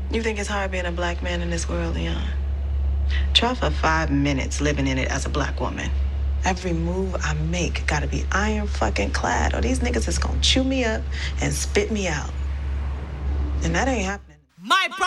You think it's hard being a black man in this world, Leon? Try for 5 minutes living in it as a black woman. Every move I make gotta be iron fucking clad, or these niggas is gonna chew me up and spit me out. And that ain't happening. My